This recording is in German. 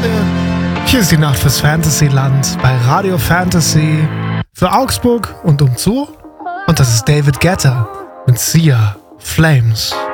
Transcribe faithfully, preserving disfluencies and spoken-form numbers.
Leute, hier ist die Nacht fürs Fantasyland bei Radio Fantasy für Augsburg und umzu. Und das ist David Guetta mit Sia Flames.